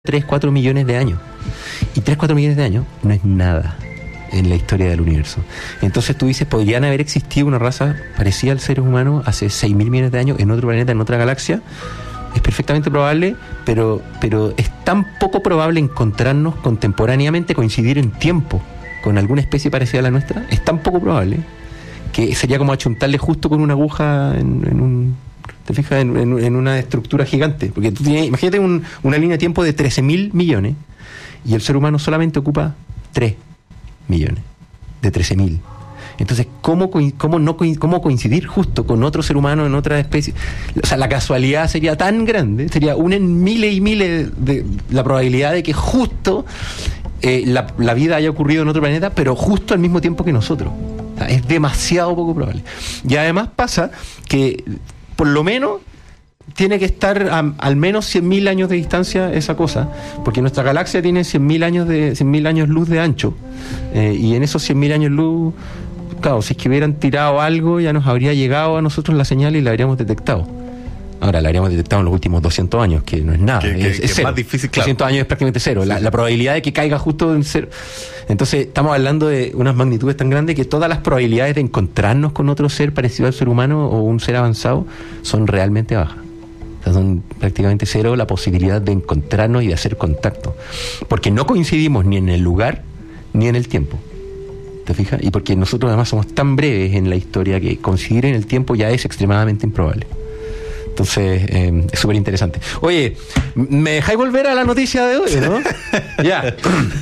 3, 4 millones de años. Y 3, 4 millones de años no es nada en la historia del universo. Entonces tú dices, ¿podrían haber existido una raza parecida al ser humano hace 6.000 millones de años en otro planeta, en otra galaxia? Es perfectamente probable, pero es tan poco probable encontrarnos contemporáneamente, coincidir en tiempo con alguna especie parecida a la nuestra. Es tan poco probable que sería como achuntarle justo con una aguja ¿te fijas? En una estructura gigante. Porque tú tienes, imagínate una línea de tiempo de 13.000 millones y el ser humano solamente ocupa 3 millones de 13.000. Entonces, ¿cómo coincidir justo con otro ser humano en otra especie? O sea, la casualidad sería tan grande, sería una en miles y miles de la probabilidad de que justo la vida haya ocurrido en otro planeta, pero justo al mismo tiempo que nosotros. O sea, es demasiado poco probable. Y además pasa que por lo menos tiene que estar al menos 100.000 años de distancia esa cosa, porque nuestra galaxia tiene 100.000 años luz de ancho, y en esos 100.000 años luz, claro, si es que hubieran tirado algo, ya nos habría llegado a nosotros la señal y la habríamos detectado. Ahora, la habríamos detectado en los últimos 200 años, que no es nada, es cero. Más difícil, claro. 200 años es prácticamente cero, la probabilidad de que caiga justo en cero. Entonces, estamos hablando de unas magnitudes tan grandes que todas las probabilidades de encontrarnos con otro ser parecido al ser humano o un ser avanzado son realmente bajas. O sea, son prácticamente cero la posibilidad de encontrarnos y de hacer contacto. Porque no coincidimos ni en el lugar ni en el tiempo. ¿Te fijas? Y porque nosotros además somos tan breves en la historia que coincidir en el tiempo ya es extremadamente improbable. Entonces, es súper interesante. Oye, ¿me dejáis volver a la noticia de hoy, no? Ya.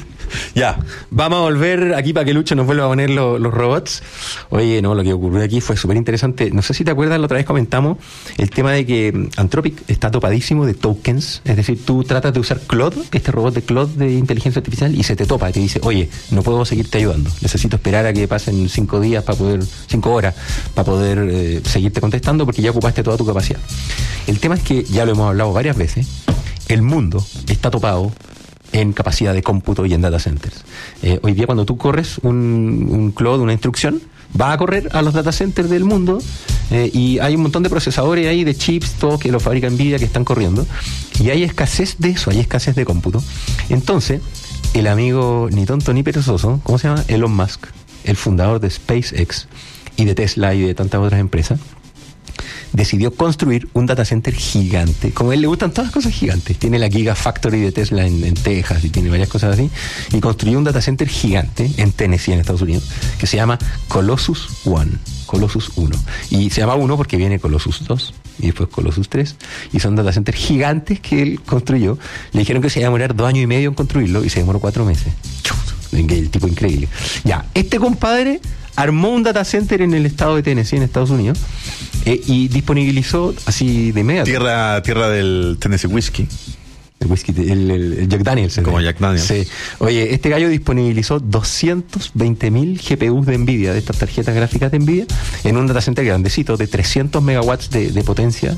Ya, vamos a volver aquí para que Lucho nos vuelva a poner los robots. Oye, no, lo que ocurrió aquí fue súper interesante. No sé si te acuerdas, la otra vez comentamos el tema de que Anthropic está topadísimo de tokens. Es decir, tú tratas de usar Claude, este robot de Claude de inteligencia artificial, y se te topa, te dice, oye, no puedo seguirte ayudando, necesito esperar a que pasen 5 días para poder, 5 horas para poder seguirte contestando porque ya ocupaste toda tu capacidad. El tema es que, ya lo hemos hablado varias veces, el mundo está topado en capacidad de cómputo y en data centers. Hoy día cuando tú corres un Claude, una instrucción, va a correr a los data centers del mundo, y hay un montón de procesadores ahí, de chips, todos que lo fabrica Nvidia, que están corriendo, y hay escasez de eso, hay escasez de cómputo. Entonces, el amigo ni tonto ni perezoso, ¿cómo se llama? Elon Musk, el fundador de SpaceX y de Tesla y de tantas otras empresas, decidió construir un data center gigante. Como a él le gustan todas las cosas gigantes, tiene la Gigafactory de Tesla en Texas y tiene varias cosas así, y construyó un data center gigante en Tennessee, en Estados Unidos, que se llama Colossus 1, y se llama 1 porque viene Colossus 2 y después Colossus 3, y son data centers gigantes que él construyó. Le dijeron que se iba a demorar 2 años y medio en construirlo y se demoró 4 meses. El tipo increíble. Ya, este compadre armó un data center en el estado de Tennessee, en Estados Unidos, y disponibilizó así de inmediato. Tierra del Tennessee Whiskey. El whisky, el Jack Daniels. Como Jack Daniels. Sí. Oye, este gallo disponibilizó 220.000 GPUs de Nvidia, de estas tarjetas gráficas de Nvidia, en un data center grandecito de 300 megawatts de potencia,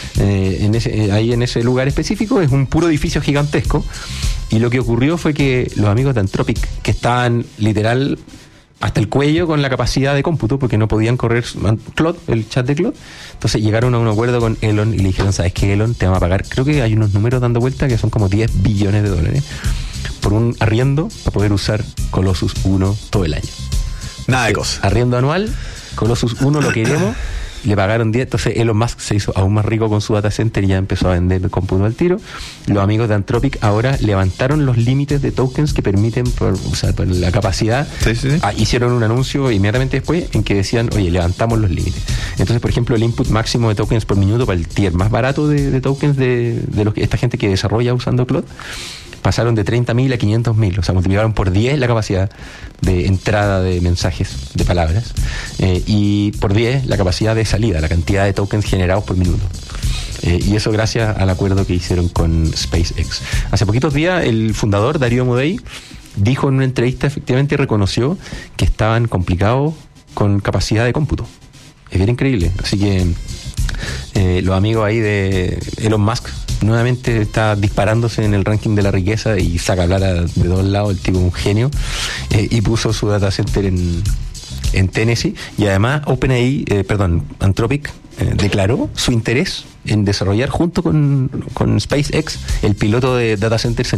ahí en ese lugar específico. Es un puro edificio gigantesco. Y lo que ocurrió fue que los amigos de Anthropic, que estaban literal hasta el cuello con la capacidad de cómputo, porque no podían correr Claude, el chat de Claude, entonces llegaron a un acuerdo con Elon y le dijeron, ¿sabes qué, Elon? Te vamos a pagar, creo que hay unos números dando vuelta que son como $10 billones por un arriendo para poder usar Colossus 1 todo el año. Nada de cosas. Arriendo anual, Colossus 1 lo queremos. Le pagaron 10, entonces Elon Musk se hizo aún más rico con su data center y ya empezó a vender cómputo al tiro. Los amigos de Anthropic ahora levantaron los límites de tokens que permiten, por la capacidad. Sí. Hicieron un anuncio inmediatamente después en que decían, oye, levantamos los límites. Entonces, por ejemplo, el input máximo de tokens por minuto para el tier más barato de tokens de esta gente que desarrolla usando Claude, pasaron de 30.000 a 500.000, o sea, multiplicaron por 10 la capacidad de entrada de mensajes, de palabras, y por 10 la capacidad de salida, la cantidad de tokens generados por minuto. Y eso gracias al acuerdo que hicieron con SpaceX. Hace poquitos días el fundador, Darío Amodei, dijo en una entrevista, efectivamente reconoció que estaban complicados con capacidad de cómputo. Es bien increíble. Así que los amigos ahí de Elon Musk nuevamente está disparándose en el ranking de la riqueza y saca plata de todos lados. El tipo es un genio, y puso su data center en Tennessee, y además Anthropic declaró su interés en desarrollar junto con SpaceX el piloto de data centers